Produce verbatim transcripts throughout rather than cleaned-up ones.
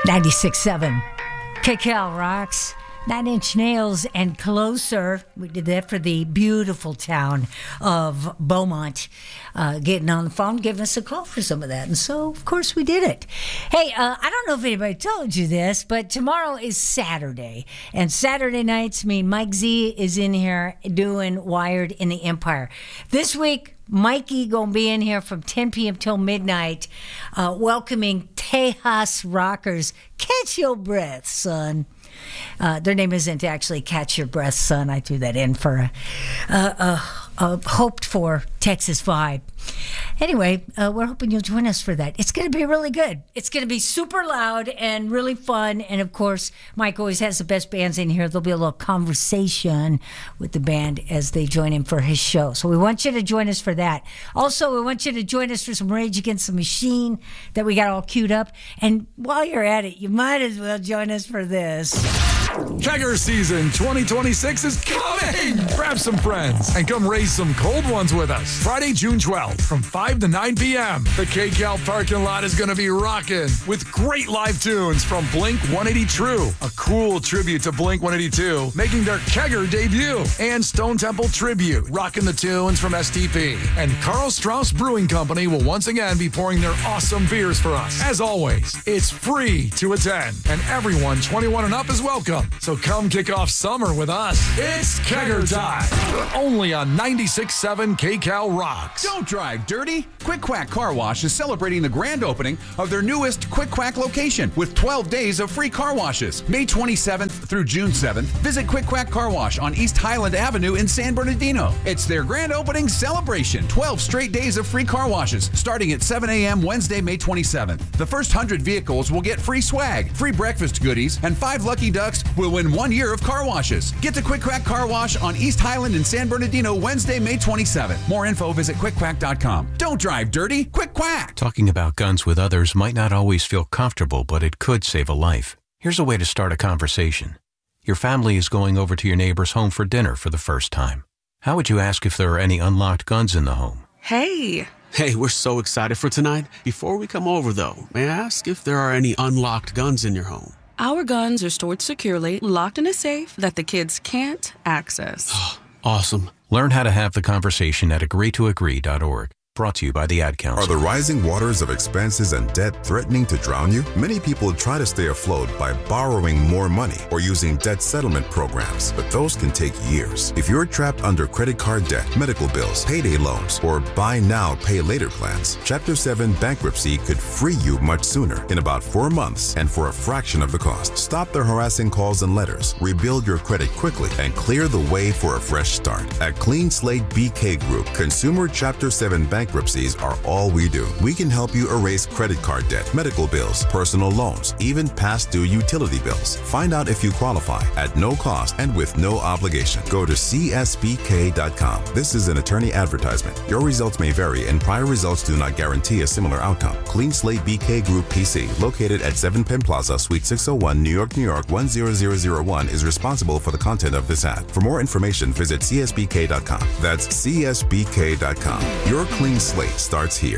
ninety-six point seven K K L rocks. Nine Inch Nails and Closer. We did that for the beautiful town of Beaumont. Uh, getting on the phone, giving us a call for some of that. And so, of course, we did it. Hey, uh, I don't know if anybody told you this, but tomorrow is Saturday. And Saturday nights mean Mike Z is in here doing Wired in the Empire. This week, Mikey gonna be in here from ten p.m. till midnight, uh, welcoming Tejas Rockers. Catch your breath, son. Uh, their name isn't actually Catch Your Breath, Son. I threw that in for a, a, a, a hoped-for Texas vibe. Anyway, uh, we're hoping you'll join us for that. It's going to be really good. It's going to be super loud and really fun. And, of course, Mike always has the best bands in here. There'll be a little conversation with the band as they join him for his show. So we want you to join us for that. Also, we want you to join us for some Rage Against the Machine that we got all queued up. And while you're at it, you might as well join us for this. Kegger season twenty twenty-six is coming! Grab some friends and come raise some cold ones with us. Friday, June twelfth from five to nine p.m. The K C A L parking lot is going to be rocking with great live tunes from Blink one eighty True, a cool tribute to Blink one eighty-two, making their Kegger debut, and Stone Temple Tribute, rocking the tunes from S T P. And Karl Strauss Brewing Company will once again be pouring their awesome beers for us. As always, it's free to attend, and everyone twenty-one and up is welcome. So come kick off summer with us. It's Kegger time. Only on ninety-six point seven K C A L Rocks. Don't drive dirty. Quick Quack Car Wash is celebrating the grand opening of their newest Quick Quack location with twelve days of free car washes. May twenty-seventh through June seventh, visit Quick Quack Car Wash on East Highland Avenue in San Bernardino. It's their grand opening celebration. twelve straight days of free car washes starting at seven a.m. Wednesday, May twenty-seventh. The first one hundred vehicles will get free swag, free breakfast goodies, and five lucky ducks will win one year of car washes. Get to Quick Quack Car Wash on East Highland in San Bernardino Wednesday, May twenty-seventh. More info, visit quick quack dot com. Don't drive dirty. Quick Quack. Talking about guns with others might not always feel comfortable, but it could save a life. Here's a way to start a conversation. Your family is going over to your neighbor's home for dinner for the first time. How would you ask if there are any unlocked guns in the home? Hey. Hey, we're so excited for tonight. Before we come over, though, may I ask if there are any unlocked guns in your home? Our guns are stored securely, locked in a safe that the kids can't access. Awesome. Learn how to have the conversation at agree to agree dot org. Brought to you by the Ad Council. Are the rising waters of expenses and debt threatening to drown you? Many people try to stay afloat by borrowing more money or using debt settlement programs, but those can take years. If you're trapped under credit card debt, medical bills, payday loans, or buy now, pay later plans, Chapter seven bankruptcy could free you much sooner, in about four months and for a fraction of the cost. Stop the harassing calls and letters, rebuild your credit quickly, and clear the way for a fresh start. At Clean Slate B K Group, consumer Chapter seven bankruptcy Bankruptcies are all we do. We can help you erase credit card debt, medical bills, personal loans, even past due utility bills. Find out if you qualify at no cost and with no obligation. Go to C S B K dot com. This is an attorney advertisement. Your results may vary and prior results do not guarantee a similar outcome. Clean Slate B K Group P C, located at seven Penn Plaza, Suite six oh one, New York, New York one zero zero zero one, is responsible for the content of this ad. For more information, visit C S B K dot com. That's C S B K dot com. Your clean slate starts here.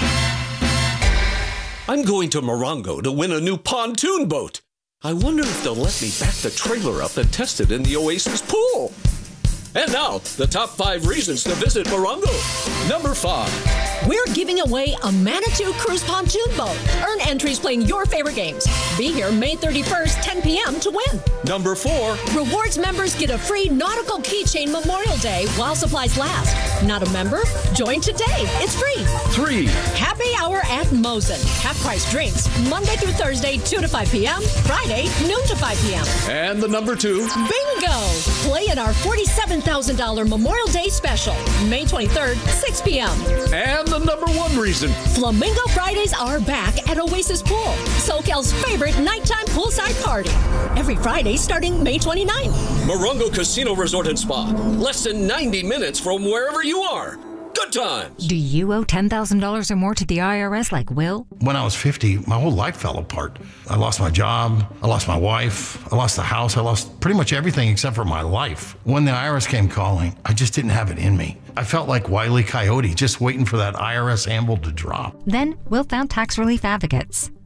I'm going to Morongo to win a new pontoon boat. I wonder if they'll let me back the trailer up and test it in the Oasis pool. And now, the top five reasons to visit Morongo. Number five. We're giving away a Manitou Cruise pontoon boat. Earn entries playing your favorite games. Be here May thirty-first, ten p.m. to win. Number four. Rewards members get a free nautical keychain Memorial Day while supplies last. Not a member? Join today. It's free. Three. Happy Hour at Mosen. Half price drinks. Monday through Thursday, two to five p.m. Friday, noon to five p.m. And the number two. Bingo! Play at our forty-seven thousand dollars Memorial Day special. May twenty-third, six p.m. And the number one reason. Flamingo Fridays are back at Oasis Pool, SoCal's favorite nighttime poolside party. Every Friday starting May twenty-ninth. Morongo Casino Resort and Spa. Less than ninety minutes from wherever you are. Good times. Do you owe ten thousand dollars or more to the I R S like Will? When I was fifty, my whole life fell apart. I lost my job, I lost my wife, I lost the house, I lost pretty much everything except for my life. When the I R S came calling, I just didn't have it in me. I felt like Wile E. Coyote, just waiting for that I R S handle to drop. Then Will found Tax Relief Advocates.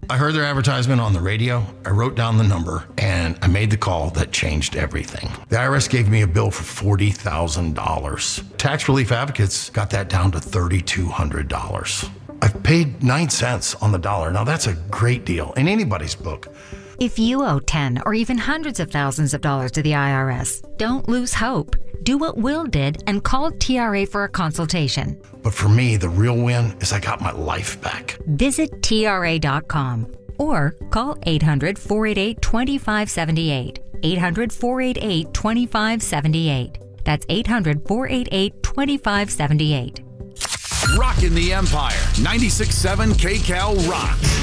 I heard their advertisement on the radio. I wrote down the number and I made the call that changed everything. The I R S gave me a bill for forty thousand dollars. Tax Relief Advocates got that down to three thousand two hundred dollars. I've paid nine cents on the dollar. Now that's a great deal in anybody's book. If you owe ten or even hundreds of thousands of dollars to the I R S, don't lose hope. Do what Will did and call T R A for a consultation. But for me, the real win is I got my life back. Visit T R A dot com or call eight hundred, four eight eight, two five seven eight. eight hundred, four eight eight, two five seven eight. That's eight hundred, four eight eight, two five seven eight. Rockin' the Empire. ninety-six point seven K Cal rocks.